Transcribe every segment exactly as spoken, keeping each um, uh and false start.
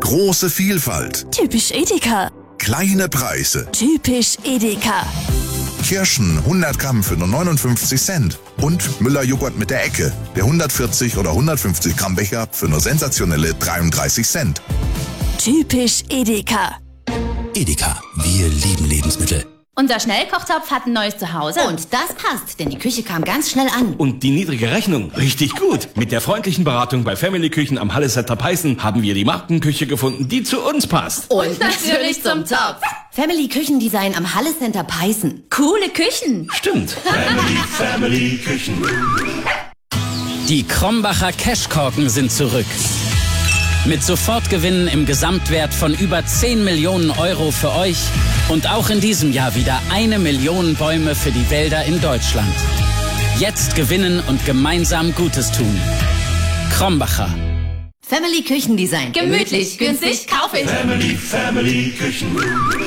Große Vielfalt. Typisch Edeka. Kleine Preise. Typisch Edeka. Kirschen hundert Gramm für nur neunundfünfzig Cent. Und Müller-Joghurt mit der Ecke. Der hundertvierzig oder hundertfünfzig Gramm Becher für nur sensationelle dreiunddreißig Cent. Typisch Edeka. Edeka, wir lieben Lebensmittel. Unser Schnellkochtopf hat ein neues Zuhause. Und das passt, denn die Küche kam ganz schnell an. Und die niedrige Rechnung, richtig gut. Mit der freundlichen Beratung bei Family Küchen am Halle Center Peißen haben wir die Markenküche gefunden, die zu uns passt. Und, Und natürlich zum Topf. Family Küchendesign am Halle Center Peißen. Coole Küchen. Stimmt. Family, Family Küchen. Die Krombacher Cashkorken sind zurück. Mit Sofortgewinnen im Gesamtwert von über zehn Millionen Euro für euch und auch in diesem Jahr wieder eine Million Bäume für die Wälder in Deutschland. Jetzt gewinnen und gemeinsam Gutes tun. Krombacher. Family Küchendesign. Gemütlich, günstig, kauf ich. Family, Family Küchen.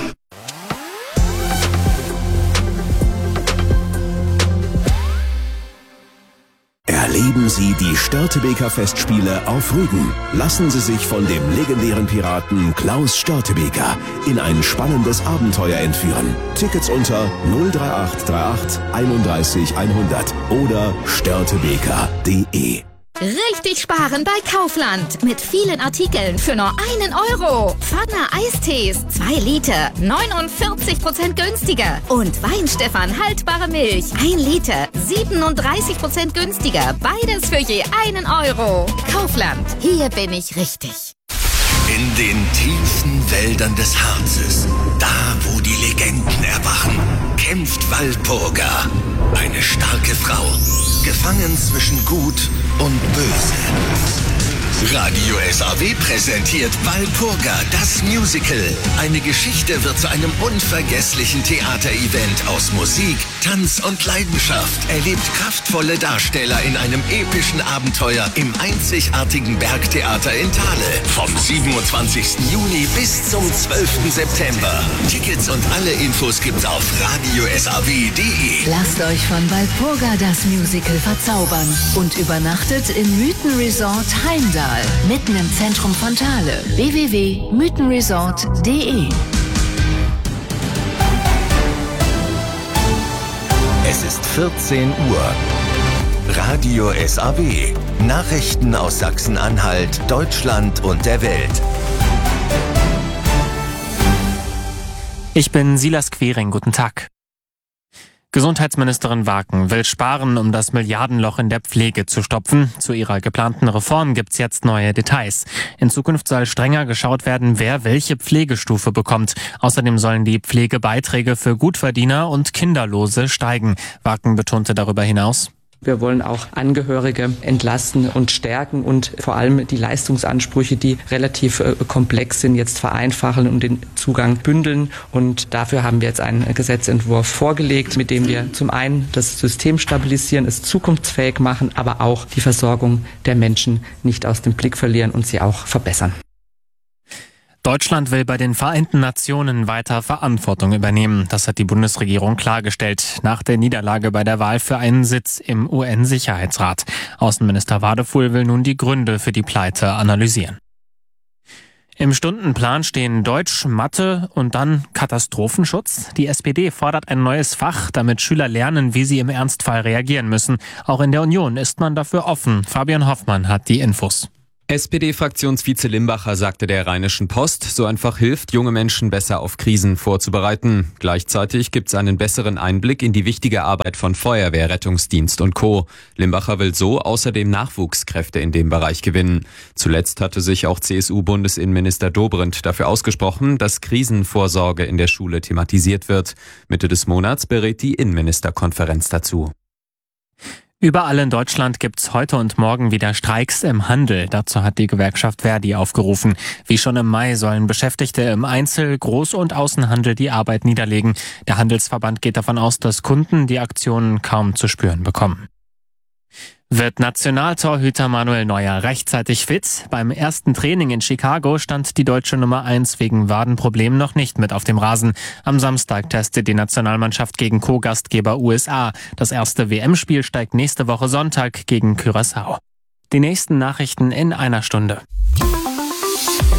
Erleben Sie die Störtebeker Festspiele auf Rügen. Lassen Sie sich von dem legendären Piraten Klaus Störtebeker in ein spannendes Abenteuer entführen. Tickets unter null drei acht drei acht einunddreißig hundert oder störtebeker punkt de. Richtig sparen bei Kaufland. Mit vielen Artikeln für nur einen Euro. Pfanner Eistees, zwei Liter, neunundvierzig Prozent günstiger. Und Weinstefan haltbare Milch, ein Liter, siebenunddreißig Prozent günstiger. Beides für je einen Euro. Kaufland, hier bin ich richtig. In den tiefen Wäldern des Harzes, da wo die Legenden erwachen, kämpft Walpurga, eine starke Frau, gefangen zwischen Gut und Böse. Radio S A W präsentiert Walpurga, das Musical. Eine Geschichte wird zu einem unvergesslichen Theaterevent aus Musik, Tanz und Leidenschaft. Erlebt kraftvolle Darsteller in einem epischen Abenteuer im einzigartigen Bergtheater in Thale. Vom siebenundzwanzigsten Juni bis zum zwölften September. Tickets und alle Infos gibt's auf radio s a w punkt de. Lasst euch von Walpurga das Musical verzaubern und übernachtet im Mythenresort Heimdall. Mitten im Zentrum von Thale. w w w punkt mythenresort punkt de. Es ist vierzehn Uhr. Radio S A W. Nachrichten aus Sachsen-Anhalt, Deutschland und der Welt. Ich bin Silas Quering. Guten Tag. Gesundheitsministerin Waken will sparen, um das Milliardenloch in der Pflege zu stopfen. Zu ihrer geplanten Reform gibt's jetzt neue Details. In Zukunft soll strenger geschaut werden, wer welche Pflegestufe bekommt. Außerdem sollen die Pflegebeiträge für Gutverdiener und Kinderlose steigen. Waken betonte darüber hinaus: Wir wollen auch Angehörige entlasten und stärken und vor allem die Leistungsansprüche, die relativ äh, komplex sind, jetzt vereinfachen und den Zugang bündeln. Und dafür haben wir jetzt einen Gesetzentwurf vorgelegt, mit dem wir zum einen das System stabilisieren, es zukunftsfähig machen, aber auch die Versorgung der Menschen nicht aus dem Blick verlieren und sie auch verbessern. Deutschland will bei den Vereinten Nationen weiter Verantwortung übernehmen. Das hat die Bundesregierung klargestellt nach der Niederlage bei der Wahl für einen Sitz im U N-Sicherheitsrat. Außenminister Wadefuhl will nun die Gründe für die Pleite analysieren. Im Stundenplan stehen Deutsch, Mathe und dann Katastrophenschutz. Die S P D fordert ein neues Fach, damit Schüler lernen, wie sie im Ernstfall reagieren müssen. Auch in der Union ist man dafür offen. Fabian Hoffmann hat die Infos. S P D-Fraktionsvize Limbacher sagte der Rheinischen Post, so einfach hilft, junge Menschen besser auf Krisen vorzubereiten. Gleichzeitig gibt es einen besseren Einblick in die wichtige Arbeit von Feuerwehr, Rettungsdienst und Co. Limbacher will so außerdem Nachwuchskräfte in dem Bereich gewinnen. Zuletzt hatte sich auch C S U-Bundesinnenminister Dobrindt dafür ausgesprochen, dass Krisenvorsorge in der Schule thematisiert wird. Mitte des Monats berät die Innenministerkonferenz dazu. Überall in Deutschland gibt's heute und morgen wieder Streiks im Handel. Dazu hat die Gewerkschaft Verdi aufgerufen. Wie schon im Mai sollen Beschäftigte im Einzel-, Groß- und Außenhandel die Arbeit niederlegen. Der Handelsverband geht davon aus, dass Kunden die Aktionen kaum zu spüren bekommen. Wird Nationaltorhüter Manuel Neuer rechtzeitig fit? Beim ersten Training in Chicago stand die deutsche Nummer eins wegen Wadenproblemen noch nicht mit auf dem Rasen. Am Samstag testet die Nationalmannschaft gegen Co-Gastgeber U S A. Das erste W M-Spiel steigt nächste Woche Sonntag gegen Curaçao. Die nächsten Nachrichten in einer Stunde.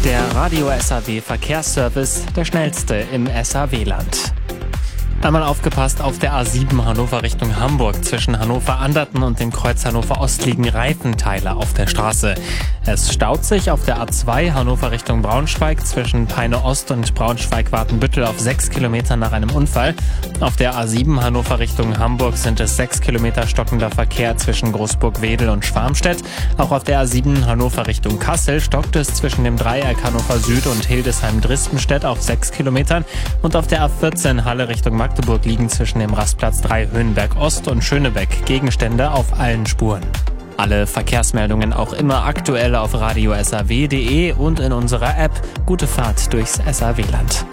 Der Radio S A W Verkehrsservice, der schnellste im S A W-Land. Einmal aufgepasst, auf der A sieben Hannover Richtung Hamburg. Zwischen Hannover-Anderten und dem Kreuz Hannover Ost liegen Reifenteile auf der Straße. Es staut sich auf der A zwei Hannover Richtung Braunschweig zwischen Peine Ost und Braunschweig-Wartenbüttel auf sechs Kilometer nach einem Unfall. Auf der A sieben Hannover Richtung Hamburg sind es sechs Kilometer stockender Verkehr zwischen Großburg-Wedel und Schwarmstedt. Auch auf der A sieben Hannover Richtung Kassel stockt es zwischen dem Dreieck Hannover Süd und Hildesheim-Dristenstedt auf sechs Kilometern. Und auf der A vierzehn Halle Richtung Magdeburg liegen zwischen dem Rastplatz drei Höhenberg Ost und Schönebeck Gegenstände auf allen Spuren. Alle Verkehrsmeldungen auch immer aktuell auf radio s a w punkt d e und in unserer App. Gute Fahrt durchs S A W-Land.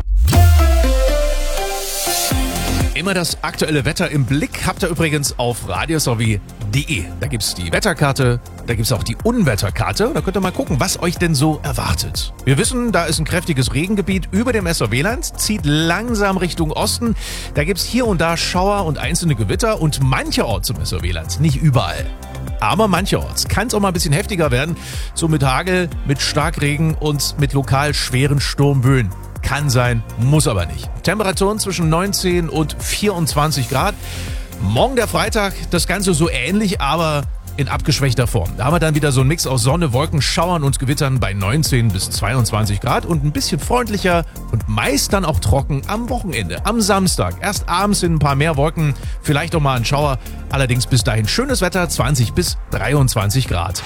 Immer das aktuelle Wetter im Blick habt ihr übrigens auf radio s a w punkt d e. Da gibt's die Wetterkarte, da gibt's auch die Unwetterkarte. Da könnt ihr mal gucken, was euch denn so erwartet. Wir wissen, da ist ein kräftiges Regengebiet über dem S A W-Land, zieht langsam Richtung Osten. Da gibt's hier und da Schauer und einzelne Gewitter und mancherorts im S A W-Land, nicht überall. Aber mancherorts kann es auch mal ein bisschen heftiger werden, so mit Hagel, mit Starkregen und mit lokal schweren Sturmböen. Kann sein, muss aber nicht. Temperaturen zwischen neunzehn und vierundzwanzig Grad. Morgen der Freitag, das Ganze so ähnlich, aber in abgeschwächter Form. Da haben wir dann wieder so einen Mix aus Sonne, Wolken, Schauern und Gewittern bei neunzehn bis zweiundzwanzig Grad und ein bisschen freundlicher und meist dann auch trocken am Wochenende, am Samstag. Erst abends sind ein paar mehr Wolken, vielleicht auch mal ein Schauer. Allerdings bis dahin schönes Wetter, zwanzig bis dreiundzwanzig Grad.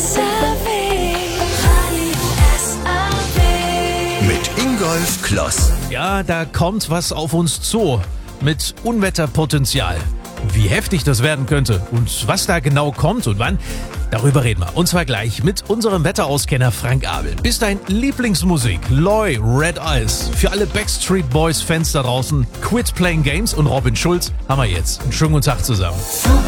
Mit Ingolf Kloss. Ja, da kommt was auf uns zu mit Unwetterpotenzial. Wie heftig das werden könnte und was da genau kommt und wann, darüber reden wir. Und zwar gleich mit unserem Wetterauskenner Frank Abel. Bis dein Lieblingsmusik, Loy, Red Eyes. Für alle Backstreet Boys Fans da draußen, Quit Playing Games und Robin Schulz haben wir jetzt. Einen schönen guten Tag zusammen.